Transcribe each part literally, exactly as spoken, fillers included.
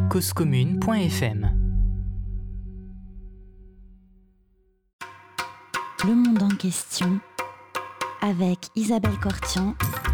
cause commune point f m. Le monde en question avec Isabelle Cortian.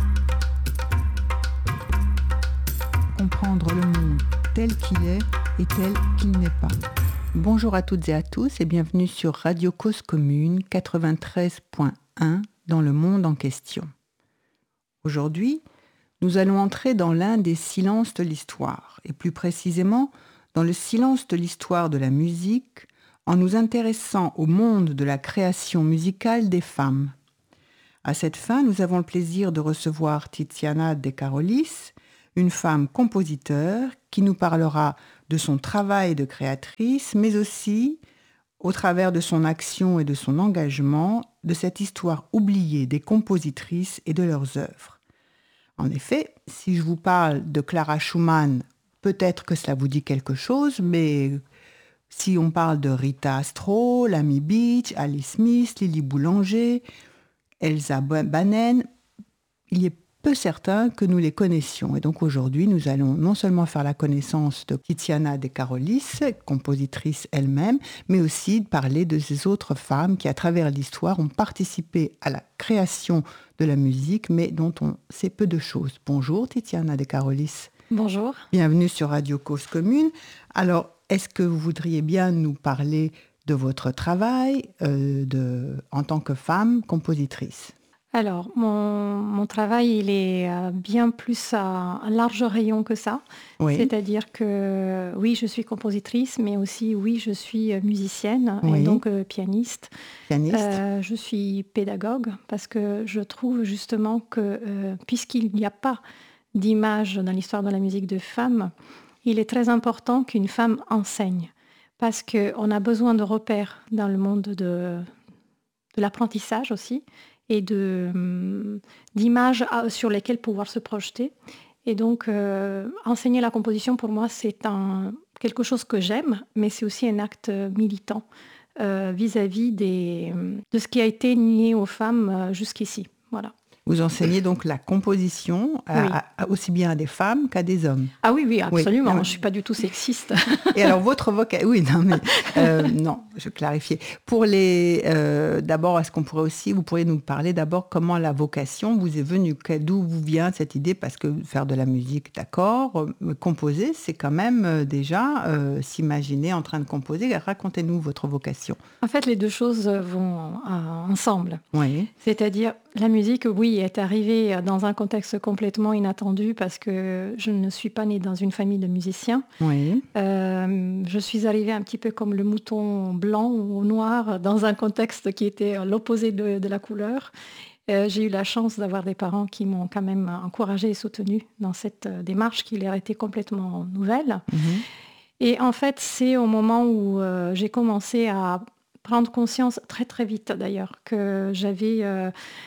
Comprendre le monde tel qu'il est et tel qu'il n'est pas. Bonjour à toutes et à tous et bienvenue sur Radio Cause Commune quatre-vingt-treize point un dans le monde en question. Aujourd'hui, nous allons entrer dans l'un des silences de l'histoire, et plus précisément dans le silence de l'histoire de la musique, en nous intéressant au monde de la création musicale des femmes. À cette fin, nous avons le plaisir de recevoir Tiziana De Carolis, une femme compositeur qui nous parlera de son travail de créatrice, mais aussi, au travers de son action et de son engagement, de cette histoire oubliée des compositrices et de leurs œuvres. En effet, si je vous parle de Clara Schumann, peut-être que cela vous dit quelque chose, mais si on parle de Rita Astro, Lamy Beach, Alice Smith, Lily Boulanger, Elsa Banen, il est peu certain que nous les connaissions. Et donc aujourd'hui, nous allons non seulement faire la connaissance de Tiziana De Carolis, compositrice elle-même, mais aussi parler de ces autres femmes qui, à travers l'histoire, ont participé à la création de la musique, mais dont on sait peu de choses. Bonjour Tiziana De Carolis. Bonjour. Bienvenue sur Radio Cause Commune. Alors, est-ce que vous voudriez bien nous parler de votre travail euh, de, en tant que femme compositrice ? Alors, mon, mon travail, il est euh, bien plus à un large rayon que ça. Oui. C'est-à-dire que, oui, je suis compositrice, mais aussi, oui, je suis musicienne, Oui. et donc euh, pianiste. Pianiste. Euh, je suis pédagogue parce que je trouve justement que, euh, puisqu'il n'y a pas d'image dans l'histoire de la musique de femmes, il est très important qu'une femme enseigne. Parce qu'on a besoin de repères dans le monde de, de l'apprentissage aussi, et de, d'images sur lesquelles pouvoir se projeter. Et donc, euh, enseigner la composition, pour moi, c'est un, quelque chose que j'aime, mais c'est aussi un acte militant euh, vis-à-vis des, de ce qui a été nié aux femmes euh, jusqu'ici. Voilà. Vous enseignez donc la composition à, Oui. à, aussi bien à des femmes qu'à des hommes. Ah oui, oui, absolument. Oui. Je ne suis pas du tout sexiste. Et alors, votre vocation... Oui, non, mais... Euh, non, je clarifie. Pour les... Euh, d'abord, est-ce qu'on pourrait aussi... Vous pourriez nous parler d'abord comment la vocation vous est venue, d'où vous vient cette idée, parce que faire de la musique, d'accord, euh, composer, c'est quand même euh, déjà euh, s'imaginer en train de composer. Racontez-nous votre vocation. En fait, les deux choses vont euh, ensemble. Oui. C'est-à-dire, la musique, oui, est arrivée dans un contexte complètement inattendu parce que je ne suis pas née dans une famille de musiciens. Oui. Euh, je suis arrivée un petit peu comme le mouton blanc ou noir dans un contexte qui était l'opposé de, de la couleur. Euh, j'ai eu la chance d'avoir des parents qui m'ont quand même encouragée et soutenue dans cette démarche qui leur était complètement nouvelle. Mm-hmm. Et en fait, c'est au moment où euh, j'ai commencé à prendre conscience, très très vite d'ailleurs, que j'avais euh,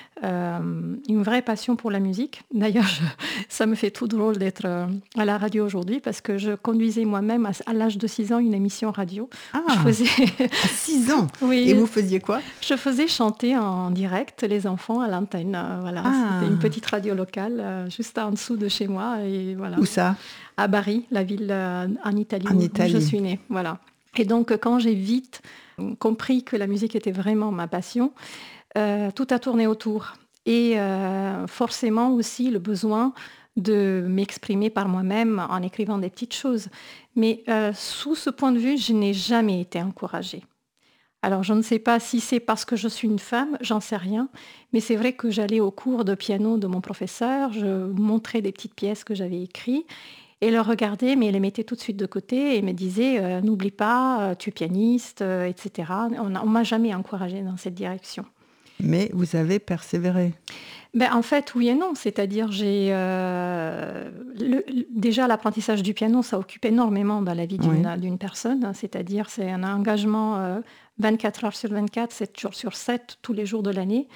euh, une vraie passion pour la musique. D'ailleurs, je, ça me fait tout drôle d'être euh, à la radio aujourd'hui parce que je conduisais moi-même à, à l'âge de six ans une émission radio. Ah, je faisais... à six ans. Oui. Et vous faisiez quoi ? Je faisais chanter en direct les enfants à l'antenne. Euh, voilà. Ah. C'était une petite radio locale euh, juste en dessous de chez moi. Et voilà. Où ça ? À Bari, la ville euh, en Italie en où, Italie. où je suis née. Voilà. Et donc, quand j'ai vite compris que la musique était vraiment ma passion, euh, tout a tourné autour. Et euh, forcément aussi le besoin de m'exprimer par moi-même en écrivant des petites choses. Mais euh, sous ce point de vue, je n'ai jamais été encouragée. Alors, je ne sais pas si c'est parce que je suis une femme, j'en sais rien, mais c'est vrai que j'allais au cours de piano de mon professeur, je montrais des petites pièces que j'avais écrites, et le regardait, mais il les mettait tout de suite de côté et me disait euh, « N'oublie pas, euh, tu es pianiste, euh, et cetera » On ne m'a jamais encouragée dans cette direction. Mais vous avez persévéré. Ben, en fait, oui et non. C'est-à-dire, j'ai euh, le, déjà l'apprentissage du piano, ça occupe énormément dans la vie d'une, oui. d'une personne. C'est-à-dire, c'est un engagement euh, vingt-quatre heures sur vingt-quatre, sept jours sur sept, tous les jours de l'année.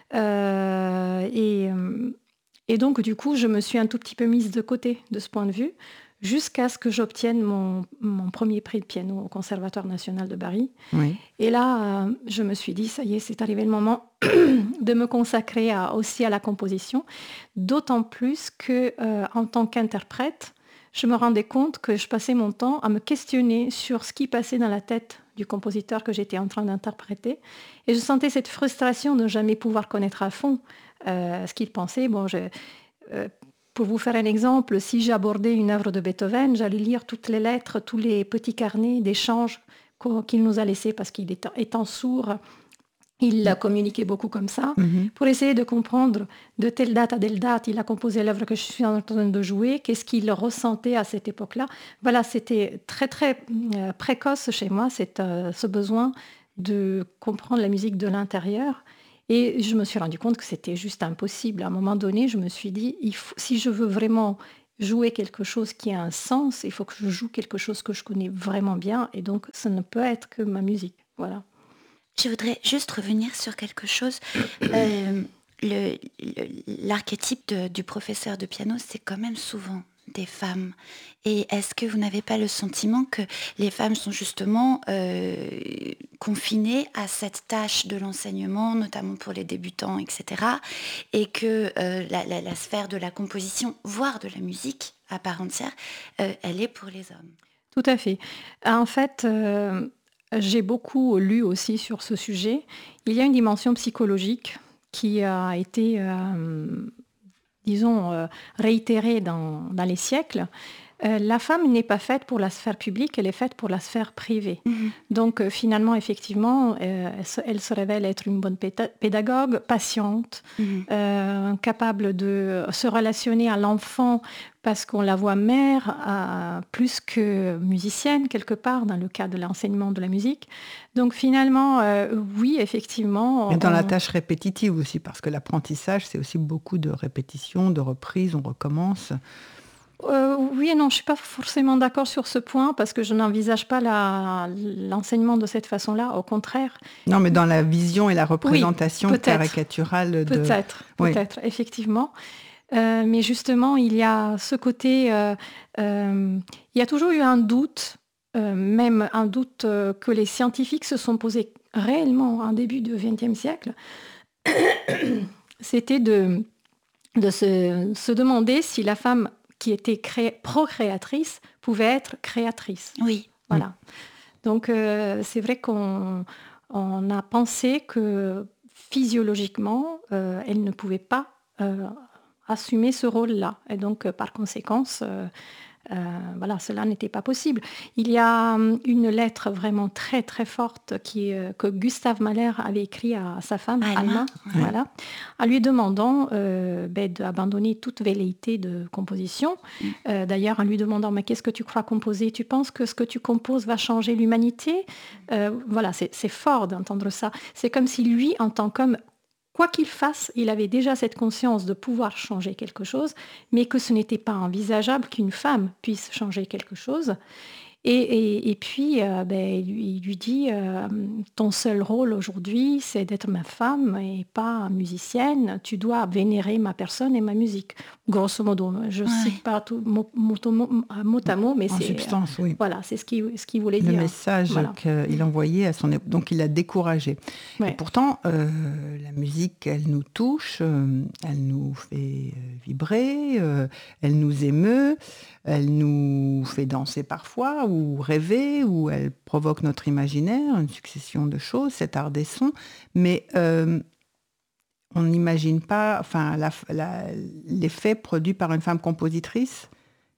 Euh, et... Et donc, du coup, je me suis un tout petit peu mise de côté de ce point de vue, jusqu'à ce que j'obtienne mon, mon premier prix de piano au Conservatoire national de Bari. Oui. Et là, euh, je me suis dit, ça y est, c'est arrivé le moment de me consacrer à, aussi à la composition, d'autant plus que, euh, en tant qu'interprète, je me rendais compte que je passais mon temps à me questionner sur ce qui passait dans la tête du compositeur que j'étais en train d'interpréter. Et je sentais cette frustration de ne jamais pouvoir connaître à fond euh, ce qu'il pensait. Bon, je, euh, pour vous faire un exemple, si j'abordais une œuvre de Beethoven, j'allais lire toutes les lettres, tous les petits carnets d'échanges qu'il nous a laissés parce qu'il étant, étant sourd, il a communiqué beaucoup comme ça, mm-hmm. pour essayer de comprendre de telle date à telle date, il a composé l'œuvre que je suis en train de jouer, qu'est-ce qu'il ressentait à cette époque-là. Voilà, c'était très très euh, précoce chez moi, cette, euh, ce besoin de comprendre la musique de l'intérieur. Et je me suis rendu compte que c'était juste impossible. À un moment donné, je me suis dit, il faut, si je veux vraiment jouer quelque chose qui a un sens, il faut que je joue quelque chose que je connais vraiment bien. Et donc, ça ne peut être que ma musique. Voilà. Je voudrais juste revenir sur quelque chose. Euh, le, le, l'archétype de, du professeur de piano, c'est quand même souvent des femmes. Et est-ce que vous n'avez pas le sentiment que les femmes sont justement euh, confinées à cette tâche de l'enseignement, notamment pour les débutants, et cetera, et que euh, la, la, la sphère de la composition, voire de la musique à part entière, euh, elle est pour les hommes? Tout à fait. En fait... Euh... J'ai beaucoup lu aussi sur ce sujet. Il y a une dimension psychologique qui a été, euh, disons, euh, réitérée dans, dans les siècles. Euh, la femme n'est pas faite pour la sphère publique, elle est faite pour la sphère privée. Mmh. Donc euh, finalement, effectivement, euh, elle, se, elle se révèle être une bonne péta- pédagogue, patiente, mmh. euh, capable de se relationner à l'enfant parce qu'on la voit mère euh, plus que musicienne quelque part dans le cas de l'enseignement de la musique. Donc finalement, euh, oui, effectivement. Mais dans on... la tâche répétitive aussi, parce que l'apprentissage, c'est aussi beaucoup de répétitions, de reprises, on recommence. Euh, oui et non, je ne suis pas forcément d'accord sur ce point parce que je n'envisage pas la, l'enseignement de cette façon-là, au contraire. Non, mais dans la vision et la représentation oui, caricaturale de... Peut-être, oui. peut-être, effectivement. Euh, mais justement, il y a ce côté... Euh, euh, il y a toujours eu un doute, euh, même un doute euh, que les scientifiques se sont posés réellement en début du vingtième siècle. C'était de, de se, se demander si la femme... qui était cré- procréatrice, pouvait être créatrice. Oui. Voilà. Donc, euh, c'est vrai qu'on on a pensé que physiologiquement, euh, elle ne pouvait pas euh, assumer ce rôle-là. Et donc, euh, par conséquent, euh, euh, voilà, cela n'était pas possible. Il y a um, une lettre vraiment très, très forte qui, euh, que Gustave Mahler avait écrite à sa femme, Alma, Alma oui. voilà, en lui demandant euh, ben, d'abandonner toute velléité de composition. Mm. Euh, d'ailleurs, en lui demandant, mais qu'est-ce que tu crois composer? Tu penses que ce que tu composes va changer l'humanité? euh, Voilà, c'est, c'est fort d'entendre ça. C'est comme si lui, en tant qu'homme, quoi qu'il fasse, il avait déjà cette conscience de pouvoir changer quelque chose, mais que ce n'était pas envisageable qu'une femme puisse changer quelque chose. Et, et, et puis, euh, ben, il lui dit, euh, ton seul rôle aujourd'hui, c'est d'être ma femme et pas musicienne. Tu dois vénérer ma personne et ma musique. Grosso modo, je ne cite pas tout mot, mot, mot, mot à mot, mais en c'est... substance, oui. Voilà, c'est ce qu'il, ce qu'il voulait Le dire. Le message voilà. qu'il envoyait à son... Donc, il l'a découragé. Ouais. Et pourtant, euh, la musique, elle nous touche, euh, elle nous fait vibrer, euh, elle nous émeut, elle nous fait danser parfois, ou rêver, ou elle provoque notre imaginaire, une succession de choses, cet art des sons. Mais euh, on n'imagine pas enfin, la, la, l'effet produit par une femme compositrice.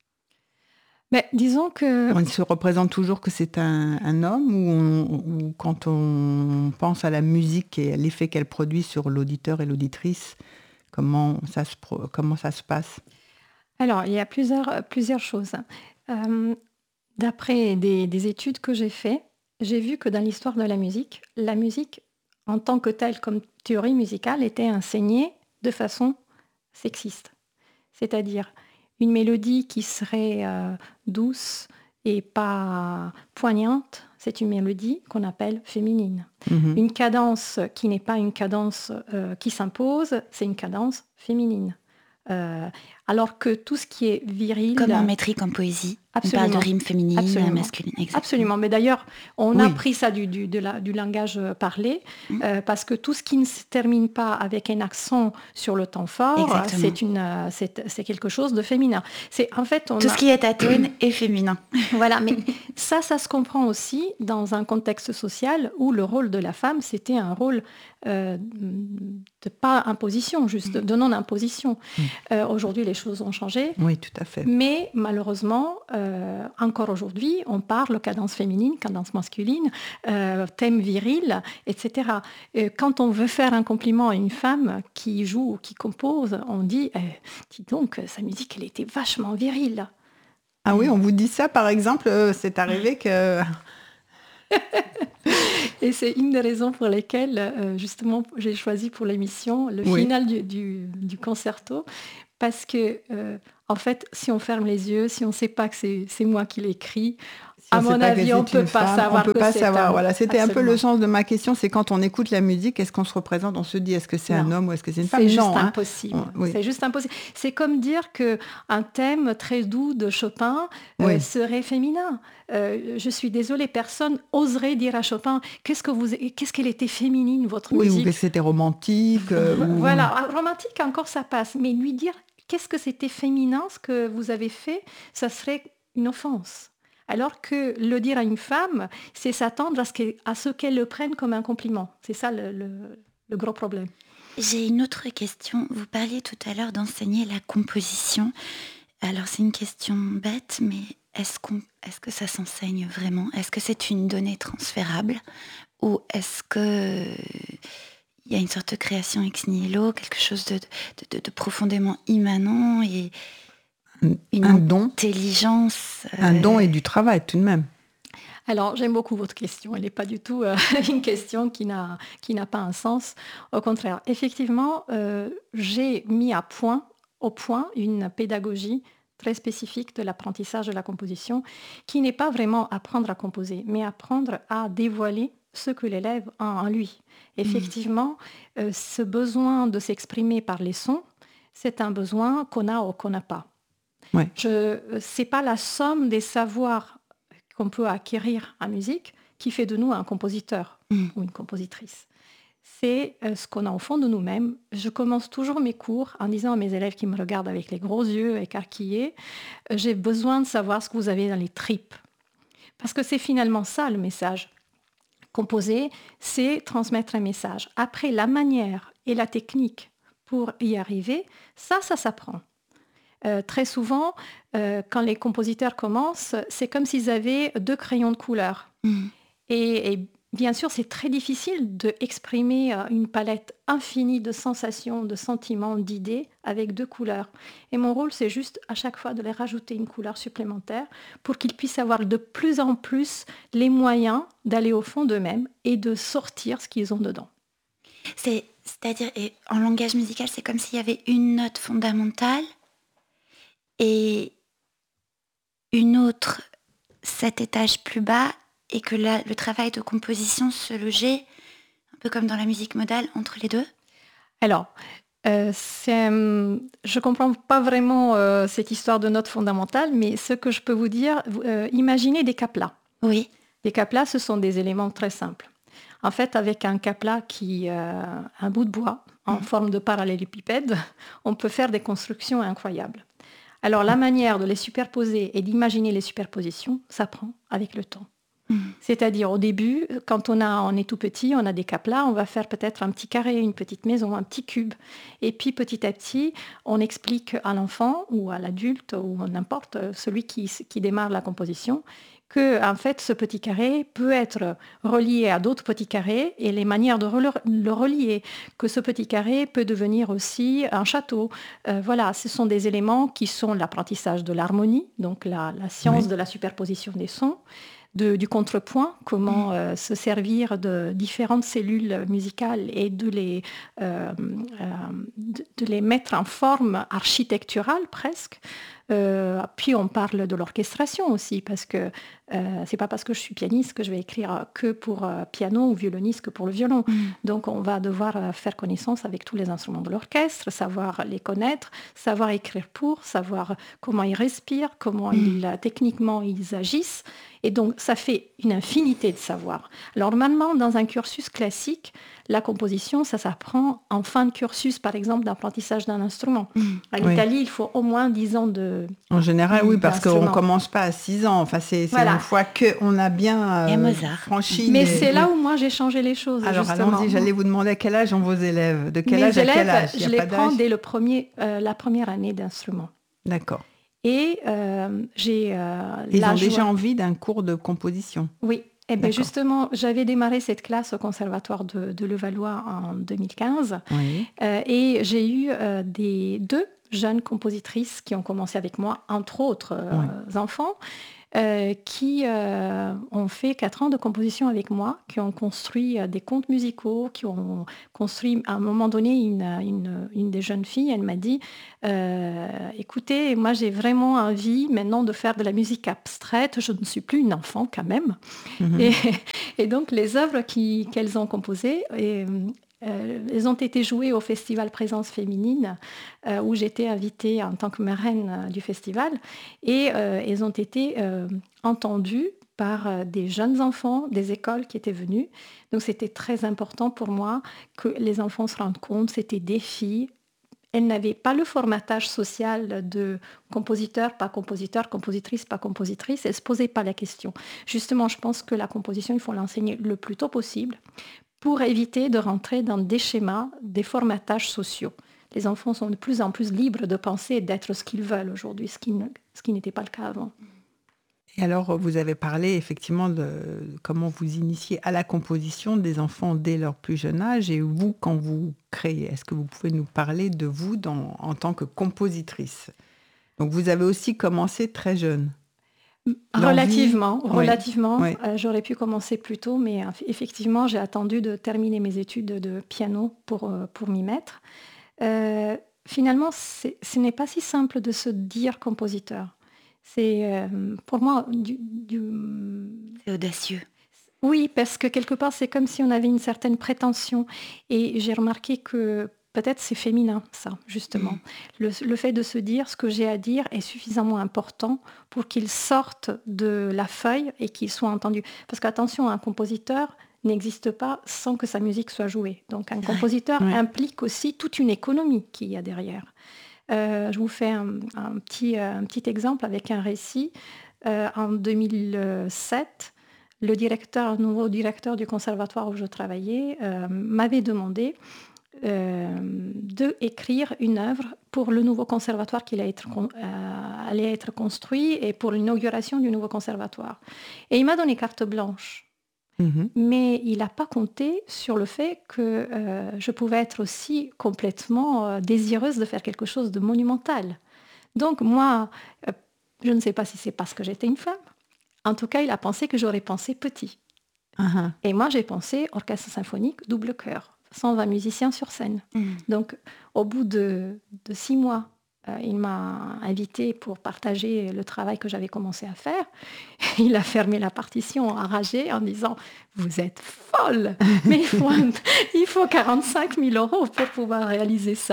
Mais disons que... On se représente toujours que c'est un, un homme, ou, on, ou quand on pense à la musique et à l'effet qu'elle produit sur l'auditeur et l'auditrice, comment ça se, comment ça se passe? Alors, il y a plusieurs, plusieurs choses. Euh, d'après des, des études que j'ai faites, j'ai vu que dans l'histoire de la musique, la musique, en tant que telle, comme théorie musicale, était enseignée de façon sexiste. C'est-à-dire une mélodie qui serait euh, douce et pas poignante, c'est une mélodie qu'on appelle féminine. Mm-hmm. Une cadence qui n'est pas une cadence euh, qui s'impose, c'est une cadence féminine. Euh, Alors que tout ce qui est viril... Comme en métrique, en poésie. Absolument. On parle de rimes féminines, Absolument. masculines. Exactement. Absolument. Mais d'ailleurs, on Oui. a pris ça du, du, de la, du langage parlé, mmh. euh, parce que tout ce qui ne se termine pas avec un accent sur le temps fort, c'est, une, euh, c'est, c'est quelque chose de féminin. C'est, en fait, on tout a... ce qui est atone est féminin. Voilà, mais ça, ça se comprend aussi dans un contexte social où le rôle de la femme, c'était un rôle euh, de pas imposition, juste de non-imposition. Mmh. Euh, aujourd'hui, les choses ont changé. Oui, tout à fait. Mais malheureusement, euh, encore aujourd'hui, on parle cadence féminine, cadence masculine, euh, thème viril, et cetera. Et quand on veut faire un compliment à une femme qui joue ou qui compose, on dit eh, « dis donc, sa musique, elle était vachement virile ». Ah oui, on vous dit ça, par exemple, euh, c'est arrivé que... Et c'est une des raisons pour lesquelles, euh, justement, j'ai choisi pour l'émission le oui. final du, du, du concerto, parce que, euh, en fait, si on ferme les yeux, si on ne sait pas que c'est, c'est moi qui l'écris, si à mon avis, on ne peut pas femme, savoir on peut que pas c'est savoir. un... Voilà, c'était Absolument. un peu le sens de ma question, c'est quand on écoute la musique, est-ce qu'on se représente, on se dit est-ce que c'est non. un homme ou est-ce que c'est une femme? C'est juste non, impossible. Hein. Oui. C'est juste impossible. C'est comme dire qu'un thème très doux de Chopin euh, oui. serait féminin. Euh, je suis désolée, personne oserait dire à Chopin qu'est-ce, que vous, qu'est-ce qu'elle était féminine, votre oui, musique. ou que c'était romantique. Euh, ou... Voilà, romantique encore ça passe, mais lui dire qu'est-ce que c'était féminin, ce que vous avez fait, ça serait une offense. Alors que le dire à une femme, c'est s'attendre à ce, à ce qu'elle le prenne comme un compliment. C'est ça le, le, le gros problème. J'ai une autre question. Vous parliez tout à l'heure d'enseigner la composition. Alors c'est une question bête, mais est-ce, qu'on, est-ce que ça s'enseigne vraiment? Est-ce que c'est une donnée transférable? Ou est-ce que... il y a une sorte de création ex nihilo, quelque chose de, de, de, de profondément immanent et une un don, intelligence. Euh... Un don et du travail tout de même. Alors, j'aime beaucoup votre question. Elle n'est pas du tout euh, une question qui n'a, qui n'a pas un sens. Au contraire, effectivement, euh, j'ai mis à point, au point une pédagogie très spécifique de l'apprentissage de la composition, qui n'est pas vraiment apprendre à composer, mais apprendre à dévoiler ce que l'élève a en lui. Effectivement, mmh. euh, ce besoin de s'exprimer par les sons, c'est un besoin qu'on a ou qu'on n'a pas. Ouais. Ce n'est pas la somme des savoirs qu'on peut acquérir en musique qui fait de nous un compositeur mmh. ou une compositrice. C'est euh, ce qu'on a au fond de nous-mêmes. Je commence toujours mes cours en disant à mes élèves qui me regardent avec les gros yeux écarquillés, euh, j'ai besoin de savoir ce que vous avez dans les tripes. Parce que c'est finalement ça le message. Composer, c'est transmettre un message. Après, la manière et la technique pour y arriver, ça, ça s'apprend. Euh, très souvent, euh, quand les compositeurs commencent, c'est comme s'ils avaient deux crayons de couleur. Mmh. Et, et bien sûr, c'est très difficile d'exprimer une palette infinie de sensations, de sentiments, d'idées avec deux couleurs. Et mon rôle, c'est juste à chaque fois de les rajouter une couleur supplémentaire pour qu'ils puissent avoir de plus en plus les moyens d'aller au fond d'eux-mêmes et de sortir ce qu'ils ont dedans. C'est, c'est-à-dire, et en langage musical, c'est comme s'il y avait une note fondamentale et une autre sept étages plus bas, et que la, le travail de composition se logeait, un peu comme dans la musique modale, entre les deux? Alors, euh, c'est, euh, je ne comprends pas vraiment euh, cette histoire de note fondamentale, mais ce que je peux vous dire, euh, imaginez des caplas. Oui. Les caplas, ce sont des éléments très simples. En fait, avec un capla qui euh, un bout de bois en mmh. forme de parallélépipède, on peut faire des constructions incroyables. Alors, la manière de les superposer et d'imaginer les superpositions s'apprend avec le temps. Mmh. C'est-à-dire, au début, quand on, a, on est tout petit, on a des caplas, on va faire peut-être un petit carré, une petite maison, un petit cube. Et puis, petit à petit, on explique à l'enfant ou à l'adulte ou n'importe, celui qui, qui démarre la composition, que en fait, ce petit carré peut être relié à d'autres petits carrés et les manières de le relier, que ce petit carré peut devenir aussi un château. Euh, voilà, ce sont des éléments qui sont l'apprentissage de l'harmonie, donc la, la science oui. de la superposition des sons, de, du contrepoint, comment euh, se servir de différentes cellules musicales et de les, euh, euh, de, de les mettre en forme architecturale presque. Euh, puis on parle de l'orchestration aussi, parce que euh, c'est pas parce que je suis pianiste que je vais écrire que pour euh, piano ou violoniste que pour le violon. Mm. Donc on va devoir euh, faire connaissance avec tous les instruments de l'orchestre, savoir les connaître, savoir écrire pour, savoir comment ils respirent, comment mm. ils, techniquement ils agissent. Et donc ça fait une infinité de savoir. Alors normalement, dans un cursus classique, la composition, ça s'apprend en fin de cursus, par exemple, d'apprentissage d'un instrument. Mmh. En oui. Italie, il faut au moins dix ans de... En général, oui, parce qu'on ne commence pas à six ans. Enfin, c'est, c'est voilà. Une fois qu'on a bien euh, franchi... Mais les... c'est là où moi, j'ai changé les choses, Alors, justement. allons-y, j'allais vous demander à quel âge ont vos élèves. De quel Mes âge élèves, à quel âge? je les prends dès le premier, euh, la première année d'instrument. D'accord. Et euh, j'ai... Euh, Ils la ont joie... déjà envie d'un cours de composition. Oui. Eh bien, justement, j'avais démarré cette classe au Conservatoire de, de Levallois en deux mille quinze. Oui. Euh, et j'ai eu euh, des, deux jeunes compositrices qui ont commencé avec moi, entre autres euh, oui. enfants, euh, qui euh, ont fait quatre ans de composition avec moi, qui ont construit euh, des contes musicaux, qui ont construit, à un moment donné, une, une, une des jeunes filles, elle m'a dit euh, « Écoutez, moi j'ai vraiment envie maintenant de faire de la musique abstraite, je ne suis plus une enfant quand même. Mm-hmm. » et, et donc les œuvres qui, qu'elles ont composées, et, Euh, elles ont été jouées au Festival Présence Féminine, euh, où j'étais invitée en tant que marraine euh, du festival. Et euh, elles ont été euh, entendues par euh, des jeunes enfants des écoles qui étaient venus. Donc c'était très important pour moi que les enfants se rendent compte, c'était des filles. Elles n'avaient pas le formatage social de compositeur, pas compositeur, compositrice, pas compositrice. Elles ne se posaient pas la question. Justement, je pense que la composition, il faut l'enseigner le plus tôt possible, pour éviter de rentrer dans des schémas, des formatages sociaux. Les enfants sont de plus en plus libres de penser et d'être ce qu'ils veulent aujourd'hui, ce qui, ne, ce qui n'était pas le cas avant. Et alors, vous avez parlé effectivement de comment vous initiez à la composition des enfants dès leur plus jeune âge, et vous, quand vous créez, est-ce que vous pouvez nous parler de vous dans, en tant que compositrice? Donc, vous avez aussi commencé très jeune. Relativement, oui. relativement. Oui. Euh, j'aurais pu commencer plus tôt, mais euh, effectivement, j'ai attendu de terminer mes études de piano pour, euh, pour m'y mettre. Euh, finalement, c'est, ce n'est pas si simple de se dire compositeur. C'est, euh, pour moi, du, du... C'est audacieux. Oui, parce que quelque part, c'est comme si on avait une certaine prétention. Et j'ai remarqué que peut-être c'est féminin, ça, justement. Mmh. Le, le fait de se dire ce que j'ai à dire est suffisamment important pour qu'il sorte de la feuille et qu'il soit entendu. Parce qu'attention, un compositeur n'existe pas sans que sa musique soit jouée. Donc un compositeur ouais. implique aussi toute une économie qu'il y a derrière. Euh, je vous fais un, un, petit, un petit exemple avec un récit. Euh, en deux mille sept, le directeur, le nouveau directeur du conservatoire où je travaillais euh, m'avait demandé Euh, d'écrire une œuvre pour le nouveau conservatoire qui allait être, euh, allait être construit et pour l'inauguration du nouveau conservatoire. Et il m'a donné carte blanche. Mmh. Mais il n'a pas compté sur le fait que euh, je pouvais être aussi complètement euh, désireuse de faire quelque chose de monumental. Donc moi, euh, je ne sais pas si c'est parce que j'étais une femme. En tout cas, il a pensé que j'aurais pensé petit. Uh-huh. Et moi, j'ai pensé orchestre symphonique, double chœur. cent vingt musiciens sur scène. Mmh. Donc, au bout de, de six mois, euh, il m'a invité pour partager le travail que j'avais commencé à faire. Il a fermé la partition enragé en disant « Vous êtes folle, mais il faut, il faut quarante-cinq mille euros pour pouvoir réaliser ça. »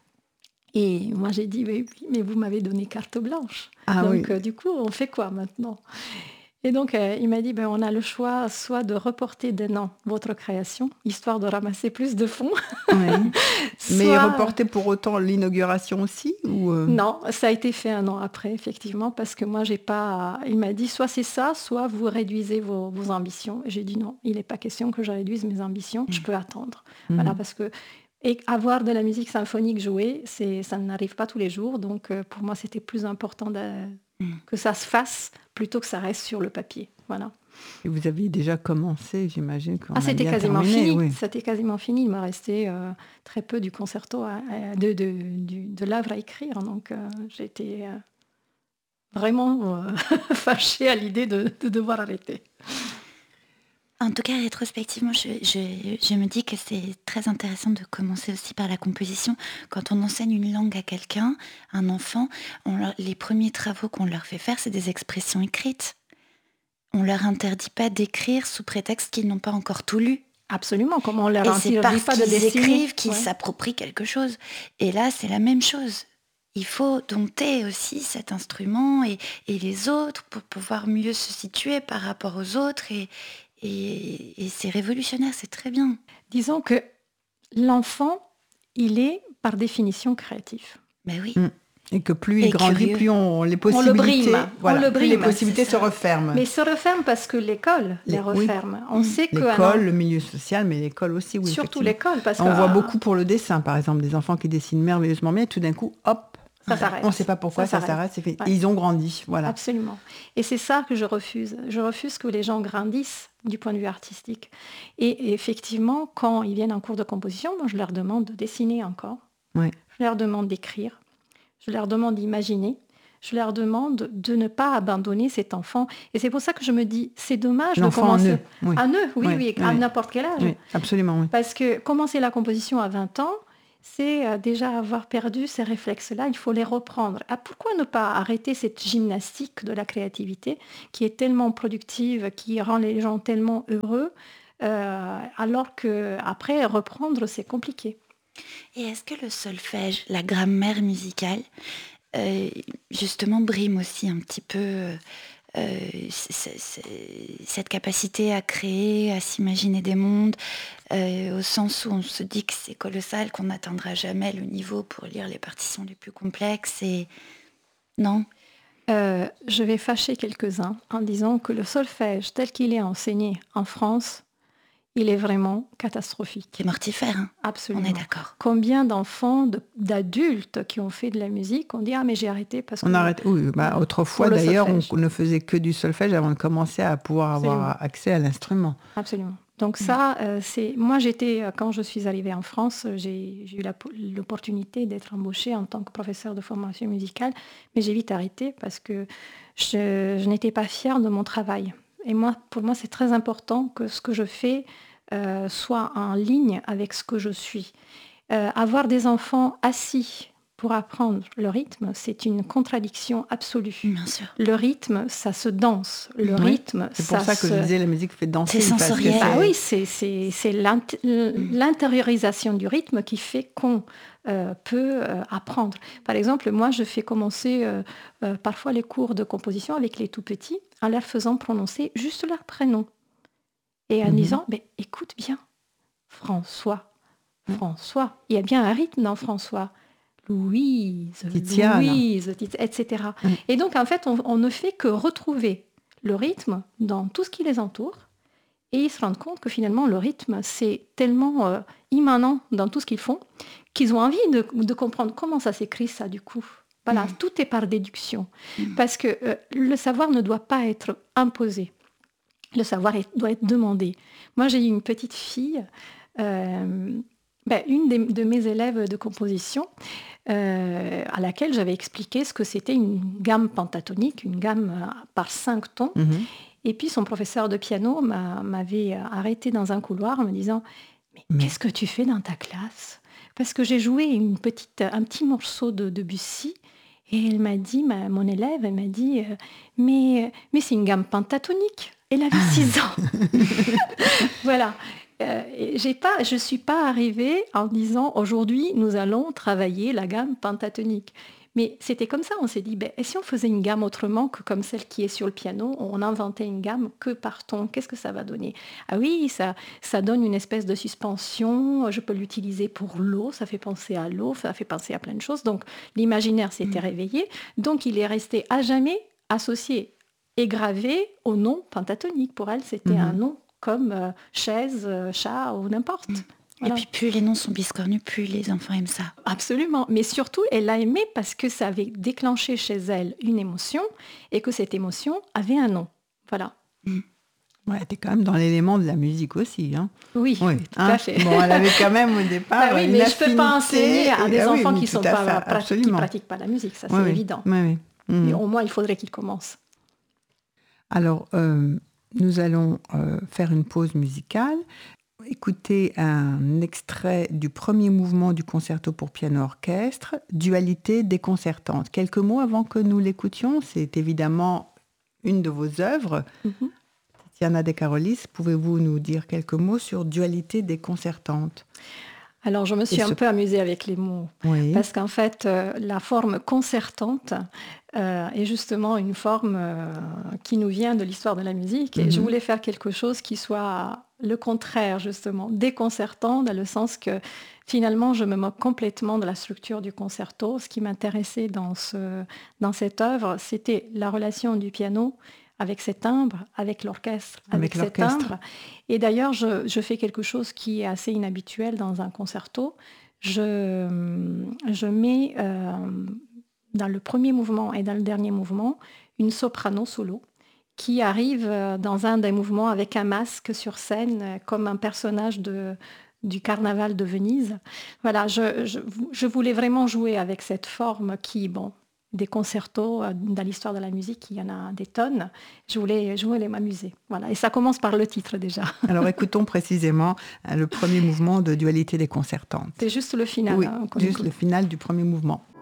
Et moi, j'ai dit « Oui, mais vous m'avez donné carte blanche. Ah, donc, oui. euh, du coup, on fait quoi maintenant ?» Et donc, euh, il m'a dit, ben, on a le choix soit de reporter d'un an votre création, histoire de ramasser plus de fonds. Oui. soit... Mais reporter pour autant l'inauguration aussi ou euh... Non, ça a été fait un an après, effectivement, parce que moi, j'ai pas... Il m'a dit, soit c'est ça, soit vous réduisez vos, vos ambitions. Et j'ai dit, non, il n'est pas question que je réduise mes ambitions, mmh. je peux attendre. Mmh. Voilà, parce que et avoir de la musique symphonique jouée, c'est, ça n'arrive pas tous les jours. Donc, euh, pour moi, c'était plus important de... que ça se fasse plutôt que ça reste sur le papier. Voilà. Et vous aviez déjà commencé, j'imagine. Ah, c'était quasiment terminé, fini. Oui. C'était quasiment fini. Il me restait euh, très peu du concerto, à, à, de, de, de, de l'œuvre à écrire. Donc, euh, j'étais euh, vraiment euh, fâchée à l'idée de, de devoir arrêter. En tout cas, rétrospectivement, je, je, je me dis que c'est très intéressant de commencer aussi par la composition. Quand on enseigne une langue à quelqu'un, un enfant, on leur, les premiers travaux qu'on leur fait faire, c'est des expressions écrites. On leur interdit pas d'écrire sous prétexte qu'ils n'ont pas encore tout lu. Absolument, comme on leur Et interdit c'est parce pas de qu'ils dessiner. écrivent qu'ils Ouais. s'approprient quelque chose. Et là, c'est la même chose. Il faut dompter aussi cet instrument et, et les autres pour pouvoir mieux se situer par rapport aux autres. Et, et, et c'est révolutionnaire, c'est très bien. Disons que l'enfant, il est par définition créatif. Ben oui. Mm. Et que plus il Et grandit, curieux. plus on, les possibilités, brime, voilà, on le plus les brime, possibilités c'est se ça. referment. Mais se referme parce que l'école les, Les- oui. referme. On sait que L'école, le milieu social, mais l'école aussi, oui. surtout effectivement. l'école, parce On que voit beaucoup pour le dessin, par exemple, des enfants qui dessinent merveilleusement bien, et tout d'un coup, hop, ça s'arrête. on ne sait pas pourquoi Ça ça, s'arrête. C'est fait. Ouais. Et ils ont grandi, voilà. Absolument. Et c'est ça que je refuse. Je refuse que les gens grandissent du point de vue artistique. Et, et effectivement, quand ils viennent en cours de composition, moi, je leur demande de dessiner encore. Ouais. Je leur demande d'écrire. Je leur demande d'imaginer. Je leur demande de ne pas abandonner cet enfant. Et c'est pour ça que je me dis, c'est dommage L'enfant de commencer... en eux, oui. En eux, oui, Oui, oui, oui, à oui. n'importe quel âge. Oui, absolument, oui. Parce que commencer la composition à vingt ans, c'est euh, déjà avoir perdu ces réflexes-là, il faut les reprendre. Ah, pourquoi ne pas arrêter cette gymnastique de la créativité qui est tellement productive, qui rend les gens tellement heureux, euh, alors qu'après, reprendre, c'est compliqué. Et est-ce que le solfège, la grammaire musicale, euh, justement brime aussi un petit peu euh, c'est, c'est, cette capacité à créer, à s'imaginer des mondes, euh, au sens où on se dit que c'est colossal, qu'on n'atteindra jamais le niveau pour lire les partitions les plus complexes et... Non. Euh, je vais fâcher quelques-uns en disant que le solfège tel qu'il est enseigné en France, il est vraiment catastrophique. C'est mortifère, hein. Absolument. On est d'accord. Combien d'enfants, de, d'adultes qui ont fait de la musique ont dit « Ah, mais j'ai arrêté parce que... » On arrête. Oui, bah, autrefois, Pour le d'ailleurs, on, solfège. on ne faisait que du solfège avant de commencer à pouvoir avoir Absolument. accès à l'instrument. Absolument. Donc ça, euh, c'est... Moi, j'étais, euh, quand je suis arrivée en France, j'ai, j'ai eu la, l'opportunité d'être embauchée en tant que professeure de formation musicale, mais j'ai vite arrêté parce que je, je n'étais pas fière de mon travail. Et moi, pour moi, c'est très important que ce que je fais euh, soit en ligne avec ce que je suis. Euh, avoir des enfants assis pour apprendre le rythme, c'est une contradiction absolue. Bien sûr. Le rythme, ça se danse. Le Oui, rythme, c'est pour ça, se... que je disais la musique fait danser. C'est parce que sensoriel. c'est- Ah oui, c'est, c'est, c'est l'int- l'intériorisation du rythme qui fait qu'on euh, peut euh, apprendre. Par exemple, moi, je fais commencer euh, euh, parfois les cours de composition avec les tout-petits en leur faisant prononcer juste leur prénom. Et en Mhm. disant, mais écoute bien, François, François, il y a bien un rythme dans François. Louise, Titiane. Louise, Tit- et cetera. Mm. Et donc, en fait, on, on ne fait que retrouver le rythme dans tout ce qui les entoure. Et ils se rendent compte que finalement, le rythme, c'est tellement euh, immanent dans tout ce qu'ils font qu'ils ont envie de, de comprendre comment ça s'écrit, ça, du coup. Voilà, Mm. tout est par déduction. Mm. Parce que euh, le savoir ne doit pas être imposé. Le savoir est- doit être demandé. Moi, j'ai eu une petite fille, euh, ben, une des- de mes élèves de composition, euh, à laquelle j'avais expliqué ce que c'était une gamme pentatonique, une gamme euh, par cinq tons. Mhm. Et puis son professeur de piano m'a- m'avait arrêté dans un couloir en me disant « Mais Mais- qu'est-ce que tu fais dans ta classe ?» Parce que j'ai joué une petite, un petit morceau de Debussy et elle m'a dit, ma- mon élève, elle m'a dit euh, mais, mais c'est une gamme pentatonique. Elle avait six ans. Voilà. Euh, et j'ai pas, je ne suis pas arrivée en disant aujourd'hui nous allons travailler la gamme pentatonique. Mais c'était comme ça, on s'est dit, ben, et si on faisait une gamme autrement que comme celle qui est sur le piano, on inventait une gamme que par ton, qu'est-ce que ça va donner? Ah oui, ça, ça donne une espèce de suspension, je peux l'utiliser pour l'eau, ça fait penser à l'eau, ça fait penser à plein de choses. Donc l'imaginaire s'était réveillé, donc il est resté à jamais associé et gravé au nom pentatonique. Pour elle, c'était Mhm. un nom comme euh, chaise, euh, chat ou n'importe. Voilà. Et puis plus les noms sont biscornus, plus les enfants aiment ça. Absolument, mais surtout, elle l'a aimé parce que ça avait déclenché chez elle une émotion et que cette émotion avait un nom. Voilà. Ouais, t'es quand même dans l'élément de la musique aussi. Hein. Oui, Oui, tout hein. à fait. Bon, elle avait quand même au départ Bah oui, une mais je ne peux pas affinité enseigner à et- des ah oui, enfants oui, qui tout ne à fait, pratiquent absolument. pas la musique, ça Oui, c'est oui. évident. Oui, oui. Mhm. Mais au moins, il faudrait qu'ils commencent. Alors, euh, nous allons euh, faire une pause musicale. Écoutez un extrait du premier mouvement du concerto pour piano-orchestre, Dualité déconcertante. Quelques mots avant que nous l'écoutions, c'est évidemment une de vos œuvres. Mm-hmm. Tiziana De Carolis, pouvez-vous nous dire quelques mots sur Dualité déconcertante ? Alors, je me suis Et un ce... peu amusée avec les mots, oui. Parce qu'en fait, euh, la forme concertante euh, est justement une forme euh, qui nous vient de l'histoire de la musique. Et mm-hmm. je voulais faire quelque chose qui soit le contraire, justement, déconcertant, dans le sens que, finalement, je me moque complètement de la structure du concerto. Ce qui m'intéressait dans, ce, dans cette œuvre, c'était la relation du piano avec ses timbres, avec l'orchestre, avec, avec ses timbres. Et d'ailleurs, je, je fais quelque chose qui est assez inhabituel dans un concerto. Je, je mets euh, dans le premier mouvement et dans le dernier mouvement une soprano solo qui arrive dans un des mouvements avec un masque sur scène, comme un personnage de, du carnaval de Venise. Voilà, je, je, je voulais vraiment jouer avec cette forme qui, bon, des concertos dans l'histoire de la musique, il y en a des tonnes. Je voulais, je voulais m'amuser. Voilà. Et ça commence par le titre déjà. Alors écoutons précisément le premier mouvement de Dualité déconcertante. C'est juste le final. Oui, hein, juste le final du premier mouvement.